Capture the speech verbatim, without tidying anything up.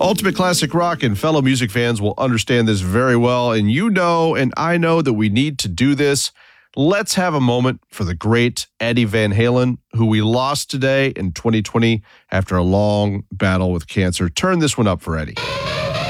Ultimate Classic Rock and fellow music fans will understand this very well, and you know and I know that we need to do this. Let's have a moment for the great Eddie Van Halen, who we lost today in twenty twenty after a long battle with cancer. Turn this one up for Eddie.